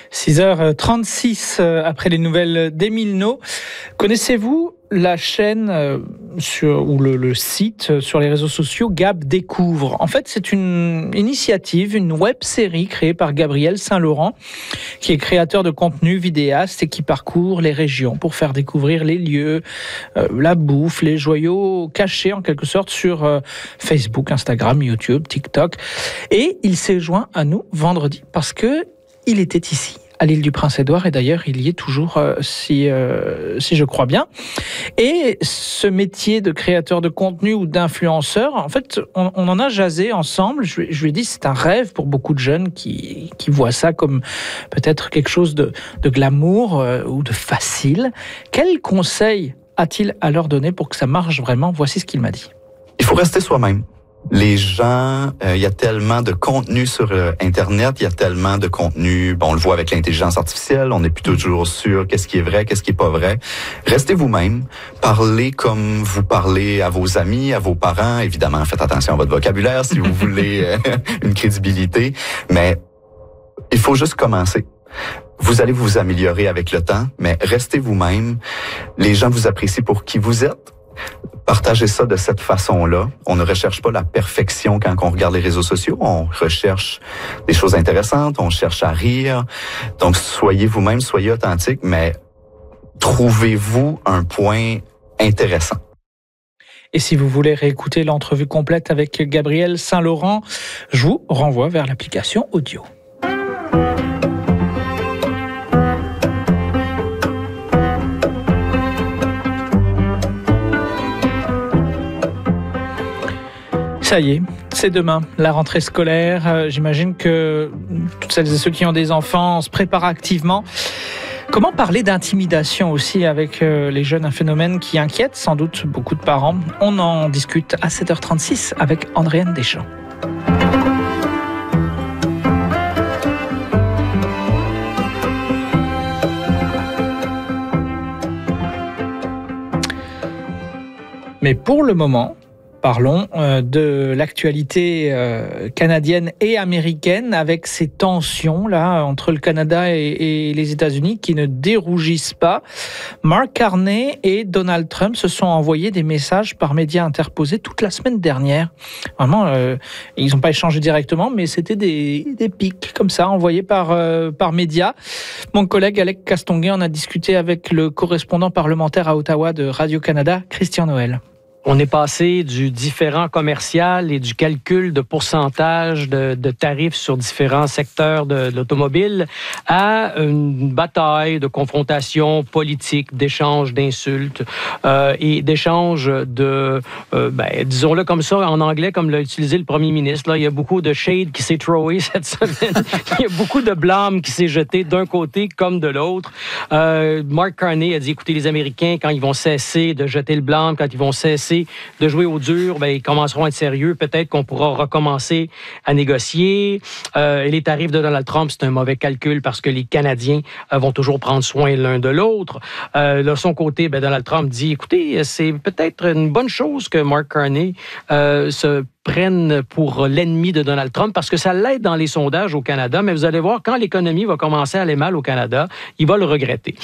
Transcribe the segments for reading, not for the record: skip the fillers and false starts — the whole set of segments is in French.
6h36 après les nouvelles d'Émile No. Connaissez-vous la chaîne ou le site sur les réseaux sociaux Gab Découvre? En fait, c'est une initiative, une web-série créée par Gabriel Saint-Laurent, qui est créateur de contenu vidéaste et qui parcourt les régions pour faire découvrir les lieux, la bouffe, les joyaux cachés en quelque sorte sur Facebook, Instagram, YouTube, TikTok. Et il s'est joint à nous vendredi parce que il était ici, à l'île du Prince-Édouard, et d'ailleurs il y est toujours si je crois bien. Et ce métier de créateur de contenu ou d'influenceur, en fait on en a jasé ensemble. Je lui ai dit c'est un rêve pour beaucoup de jeunes qui voient ça comme peut-être quelque chose de glamour ou de facile. Quel conseil a-t-il à leur donner pour que ça marche vraiment? Voici ce qu'il m'a dit. Il faut rester soi-même. Les gens, il y a tellement de contenu sur Internet, il y a tellement de contenu, on le voit avec l'intelligence artificielle, on n'est plus toujours sûr qu'est-ce qui est vrai, qu'est-ce qui est pas vrai. Restez vous-même, parlez comme vous parlez à vos amis, à vos parents. Évidemment, faites attention à votre vocabulaire si vous voulez une crédibilité, mais il faut juste commencer. Vous allez vous améliorer avec le temps, mais restez vous-même. Les gens vous apprécient pour qui vous êtes. Partagez ça de cette façon-là. On ne recherche pas la perfection quand on regarde les réseaux sociaux. On recherche des choses intéressantes, on cherche à rire. Donc, soyez vous-même, soyez authentique, mais trouvez-vous un point intéressant. Et si vous voulez réécouter l'entrevue complète avec Gabriel Saint-Laurent, je vous renvoie vers l'application audio. Ça y est, c'est demain, la rentrée scolaire. J'imagine que toutes celles et ceux qui ont des enfants se préparent activement. Comment parler d'intimidation aussi avec les jeunes, un phénomène qui inquiète sans doute beaucoup de parents? On en discute à 7h36 avec Andréane Deschamps. Mais pour le moment, parlons de l'actualité canadienne et américaine avec ces tensions là entre le Canada et les États-Unis qui ne dérougissent pas. Mark Carney et Donald Trump se sont envoyés des messages par médias interposés toute la semaine dernière. Vraiment, ils n'ont pas échangé directement, mais c'était des pics comme ça envoyés par médias. Mon collègue Alec Castonguay en a discuté avec le correspondant parlementaire à Ottawa de Radio-Canada, Christian Noël. On est passé du différend commercial et du calcul de pourcentage de tarifs sur différents secteurs de l'automobile à une bataille de confrontation politique, d'échanges d'insultes et d'échanges de, disons-le comme ça, en anglais, comme l'a utilisé le premier ministre. Là, il y a beaucoup de shade qui s'est throwé cette semaine. Il y a beaucoup de blâme qui s'est jeté d'un côté comme de l'autre. Mark Carney a dit, écoutez, les Américains, quand ils vont cesser de jeter le blâme, quand ils vont cesser de jouer au dur, ils commenceront à être sérieux. Peut-être qu'on pourra recommencer à négocier. Et les tarifs de Donald Trump, c'est un mauvais calcul parce que les Canadiens vont toujours prendre soin l'un de l'autre. De son côté, Donald Trump dit, écoutez, c'est peut-être une bonne chose que Mark Carney se prenne pour l'ennemi de Donald Trump parce que ça l'aide dans les sondages au Canada, mais vous allez voir, quand l'économie va commencer à aller mal au Canada, il va le regretter.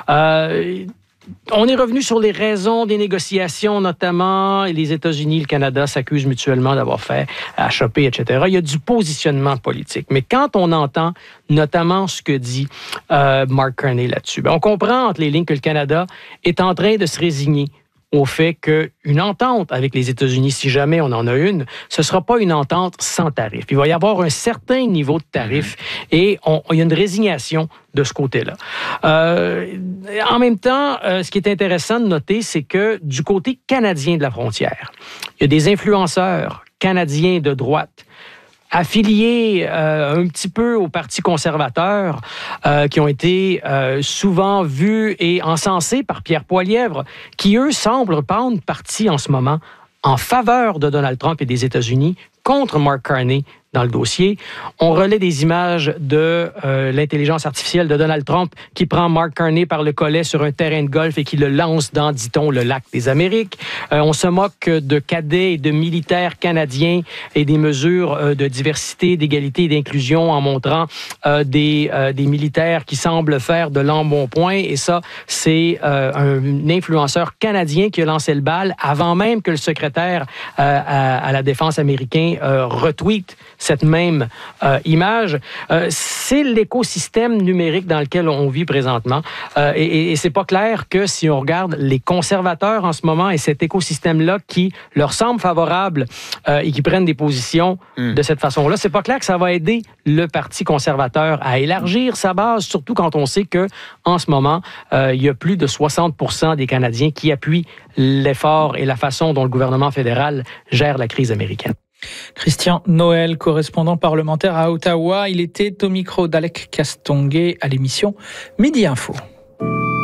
On est revenu sur les raisons des négociations, notamment les États-Unis et le Canada s'accusent mutuellement d'avoir fait à choper, etc. Il y a du positionnement politique. Mais quand on entend notamment ce que dit Mark Carney là-dessus, on comprend entre les lignes que le Canada est en train de se résigner au fait qu'une entente avec les États-Unis, si jamais on en a une, ce ne sera pas une entente sans tarif. Il va y avoir un certain niveau de tarif et il y a une résignation de ce côté-là. En même temps, ce qui est intéressant de noter, c'est que du côté canadien de la frontière, il y a des influenceurs canadiens de droite affiliés un petit peu au Parti conservateur, qui ont été souvent vus et encensés par Pierre Poilievre, qui, eux, semblent prendre parti en ce moment en faveur de Donald Trump et des États-Unis contre Mark Carney dans le dossier. On relaie des images de l'intelligence artificielle de Donald Trump qui prend Mark Carney par le collet sur un terrain de golf et qui le lance dans, dit-on, le lac des Amériques. On se moque de cadets et de militaires canadiens et des mesures de diversité, d'égalité et d'inclusion en montrant des militaires qui semblent faire de l'embonpoint. Et ça, c'est un influenceur canadien qui a lancé le bal avant même que le secrétaire à la défense américain retweet cette même image. C'est l'écosystème numérique dans lequel on vit présentement. Et c'est pas clair que si on regarde les conservateurs en ce moment et cet écosystème-là qui leur semble favorable et qui prennent des positions de cette façon-là, c'est pas clair que ça va aider le Parti conservateur à élargir sa base, surtout quand on sait que en ce moment, il y a plus de 60% des Canadiens qui appuient l'effort et la façon dont le gouvernement fédéral gère la crise américaine. Christian Noël, correspondant parlementaire à Ottawa, il était au micro d'Alec Castonguay à l'émission Midi Info.